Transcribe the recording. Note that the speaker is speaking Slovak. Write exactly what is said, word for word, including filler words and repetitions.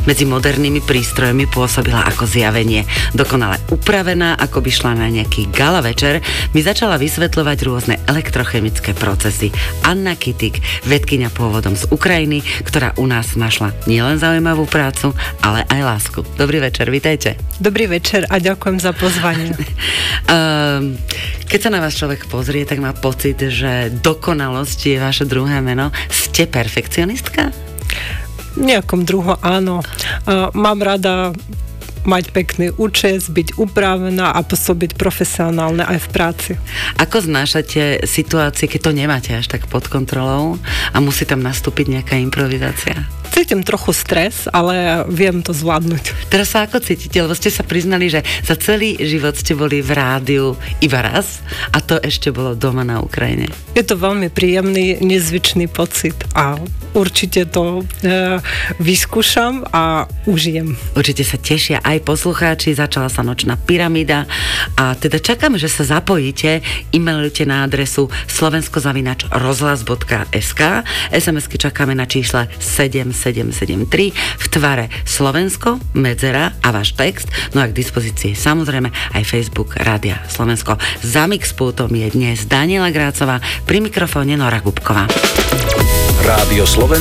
medzi modernými prístrojmi pôsobila ako zjavenie. Dokonale upravená, ako by šla na nejaký gala večer, mi začala vysvetľovať rôzne elektrochemické procesy. Anna Kytik, vedkyňa pôvodom z Ukrajiny, ktorá u nás našla nielen zaujímavú prácu, ale aj lásku. Dobrý večer, vitajte. Dobrý večer a ďakujem za pozvanie. um, keď sa na vás človek pozrie, tak má pocit, že dokonalosť je vaše druhé meno. Ste perfekcionistka? Nejakom druhu áno. Uh, mám rada mať pekný účes, byť upravená a pôsobiť profesionálne aj v práci. Ako znášate situácie, keď to nemáte až tak pod kontrolou a musí tam nastúpiť nejaká improvizácia? Cítim trochu stres, ale viem to zvládnuť. Teraz sa ako cítite? Lebo ste sa priznali, že za celý život ste boli v rádiu iba raz a to ešte bolo doma na Ukrajine. Je to veľmi príjemný, nezvyčný pocit a určite to e, vyskúšam a užijem. Určite sa tešia aj poslucháči, začala sa Nočná pyramída a teda čakáme, že sa zapojíte. E-mailujte na adresu slovensko zavináč rozhlas bodka es ká. es em esky čakáme na čísle sedem sedem sedem tri v tvare Slovensko, medzera a váš text. No a k dispozícii samozrejme aj Facebook Rádia Slovensko. Za mixpultom je dnes Daniela Grácová, pri mikrofóne Nora Gubková. Rádio Slovensko.